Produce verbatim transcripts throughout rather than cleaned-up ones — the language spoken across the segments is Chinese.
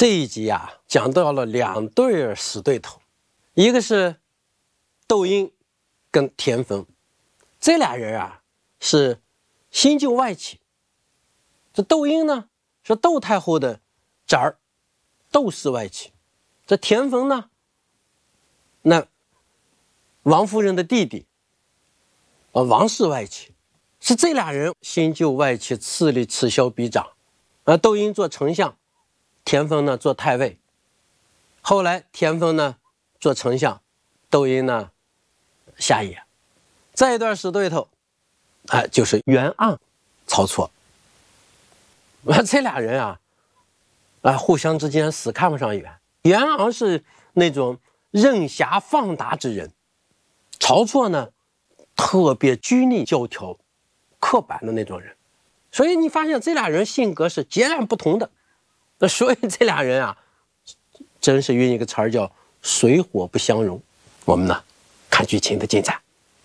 这一集啊，讲到了两对死对头，一个是窦婴跟田丰，这俩人啊是新旧外戚。这窦婴呢是窦太后的侄儿，窦氏外戚；这田丰呢，那王夫人的弟弟，啊，王氏外戚。是这俩人新旧外戚势力此消彼长，而窦婴做丞相，田丰呢做太尉。后来田丰呢做丞相，窦婴呢下野。再一段死对头，啊，就是袁盎、曹错。啊，这俩人啊，啊，互相之间死看不上眼。袁盎是那种任侠放达之人，曹错呢特别拘泥教条、刻板的那种人，所以你发现这俩人性格是截然不同的。那所以这俩人啊，真是用一个词儿叫水火不相容。我们呢，看剧情的进展。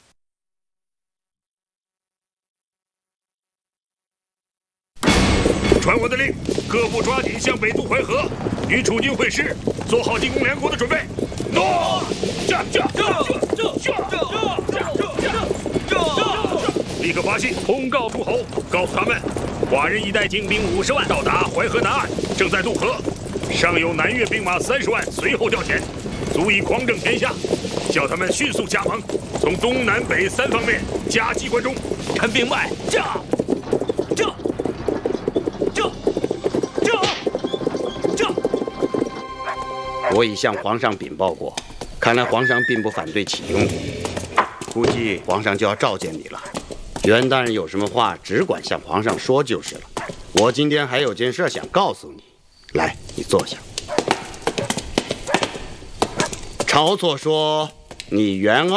传我的令，各部抓紧向北渡淮河，与楚军会师，做好进攻梁国的准备。诺！这这这这这这这立刻发信通告诸侯，告诉他们，华人一带精兵五十万到达淮河南岸，正在渡河，尚有南越兵马三十万随后调遣，足以匡正天下。叫他们迅速加盟，从东南北三方面夹击关中。陈兵败，这这。 我已向皇上禀报过，看来皇上并不反对启用，估计皇上就要召见你了。袁大人有什么话，只管向皇上说就是了。我今天还有件事想告诉你，来，你坐下。晁错说，你袁盎